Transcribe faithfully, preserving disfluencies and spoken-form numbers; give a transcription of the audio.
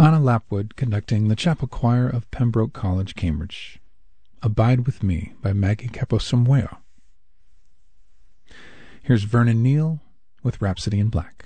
Anna Lapwood conducting the chapel choir of Pembroke College, Cambridge. Abide With Me by Maggie Caposamweo. Here's Vernon Neal with Rhapsody in Black.